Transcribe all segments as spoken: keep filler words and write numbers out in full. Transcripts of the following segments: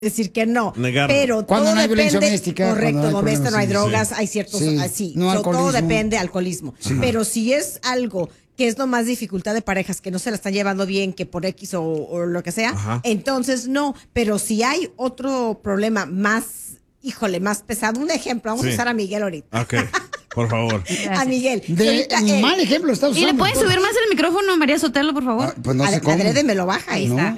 decir que no. Negarlo. Pero cuando todo no hay depende, violencia doméstica. correcto, No hay doméstica, no hay problemas, drogas, sí. hay ciertos Sí, así. no So, todo alcoholismo. depende alcoholismo. Sí. Pero si es algo que es nomás dificultad de parejas, que no se la están llevando bien, que por X o, o lo que sea, Ajá. entonces no. Pero si hay otro problema más, híjole, más pesado, un ejemplo, vamos Sí. a usar a Miguel ahorita. Ok, por favor. A Miguel. De Ahorita, eh, mal ejemplo está usando. ¿Y le puedes subir más el micrófono, María Sotelo, por favor? Ah, pues no Ad- sé cómo. Adrede me lo baja. Ahí No. está.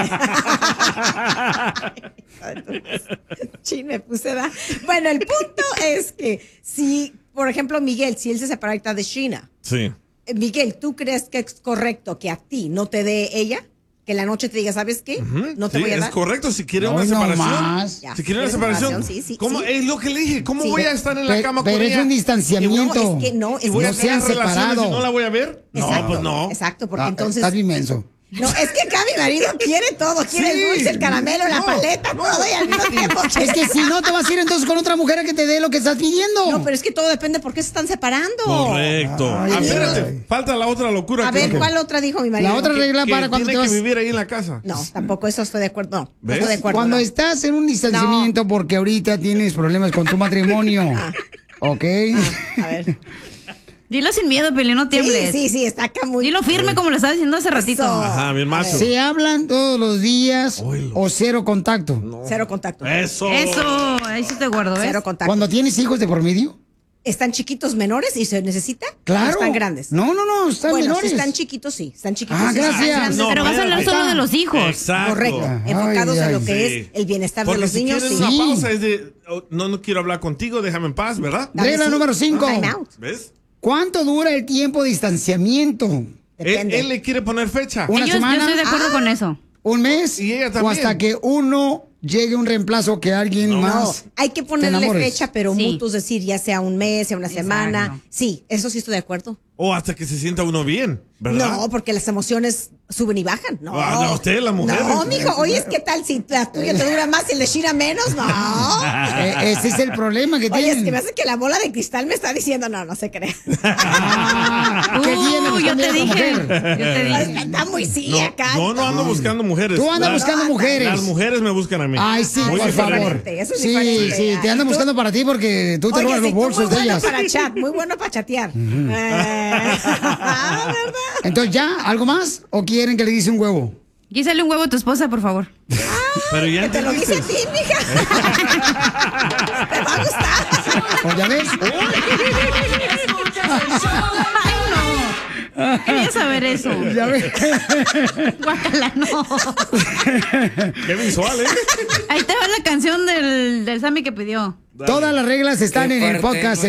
Sí, me puse da. Bueno, el punto es que si, por ejemplo, Miguel, si él se separa ahorita de Sheena, Sí. eh, Miguel, ¿tú crees que es correcto que a ti no te dé ella? Que en la noche te diga, ¿sabes qué? No te Sí, voy a es dar. correcto. Si quiere No, una no separación. más. Ya, Si quiere una ¿quieres separación. separación? Sí, sí, ¿Cómo? sí. Es lo que le dije. ¿Cómo Sí. voy a estar en la Pe- cama pero con es ella? un distanciamiento. No, es que no, es Y voy que a no sean tener relaciones separados. y no la voy a ver. Exacto, No, pues no. Exacto, porque Ah, entonces. Estás bien menso. No, es que acá mi marido quiere todo, quiere Sí. el dulce, el caramelo, la No, paleta, no. todo y al mismo tiempo. Es que si no te vas a ir entonces con otra mujer a que te dé lo que estás pidiendo. No, pero es que todo depende por qué se están separando. Correcto. Ay, Ah, ay, espérate. ay. Falta la otra locura. A que- ver, que- ¿cuál otra dijo mi marido? La otra Que- regla que para cuando te tiene vas. que vivir ahí en la casa. No, tampoco eso estoy de acuerdo. No, no ¿Ves? estoy de acuerdo. Cuando no. estás en un distanciamiento porque ahorita tienes problemas con tu matrimonio. ¿Ok? A ver. Dilo sin miedo, Peli, no Sí, tiembles. sí, sí, está acá muy. Dilo firme como lo estaba diciendo hace ratito. Eso. Ajá, bien macho. ¿Se hablan todos los días Oílo. o cero contacto? Cero contacto. Eso. Eso, ahí sí te guardo, ¿ves? Cero contacto. Cuando tienes hijos de por medio. ¿Están chiquitos menores y se necesita? Claro. ¿O están grandes? No, no, no, están bueno, menores. si están chiquitos, sí. Están chiquitos. Ah, sí, gracias. están grandes. No, Pero vas a hablar espérate. solo de los hijos. Exacto. Correcto. Ay, Enfocados ay, en lo ay. que Sí. es el bienestar Porque de los si niños. quieren Sí. una Sí. pausa es de, oh, no, no quiero hablar contigo, déjame en paz, ¿verdad? Dale, Regla sí. número cinco. Time out. ¿Ves? ¿Cuánto dura el tiempo de distanciamiento? Él, Depende. él le quiere poner fecha. ¿Una Yo, yo semana? estoy de acuerdo Ah. con eso. ¿Un mes? Y ella ¿O también. hasta que uno llegue a un reemplazo que alguien No. No, más? hay que te ponerle enamores? fecha, pero Sí. mutuos decir, ya sea un mes, sea una Exacto. semana. Sí, eso sí estoy de acuerdo. O hasta que se sienta uno bien, ¿verdad? No, porque las emociones suben y bajan. No, Ah, no, usted, las mujeres. No, mijo, oye, ¿qué tal si la tuya te dura más y el de Shira menos? No. Eh, ese es el problema que Oye, es tienen. que me hace que la bola de cristal me está diciendo, no, no se cree. Ah, ¿qué tiene Uh, yo buscando te otra dije. mujer? Yo te dije. Está muy sí No, acá. yo no ando buscando mujeres. Tú andas Las- buscando mujeres. Las mujeres me buscan a mí. Ay, sí, Muy por diferente. favor. diferente, eso es Sí, diferente. sí, te Ay, andan tú- buscando para ti porque tú te Oye, robas sí, los tú bolsos muy de bueno ellas. para chat, muy bueno para chatear. Eh, ¿verdad? Entonces, ¿ya? ¿Algo más? ¿O quieren que le dice un huevo? Quísale un huevo a tu esposa, por favor. Pero ya Que te lo dice a entendiste. ti, mija. Te va a gustar. ¿O ya ves? Ay, no. Quería saber eso. ¿Ya ves? Guácala, no. Qué visual, ¿eh? Ahí te va la canción del, del Sammy que pidió. Todas las reglas están Qué en el fuerte, podcast.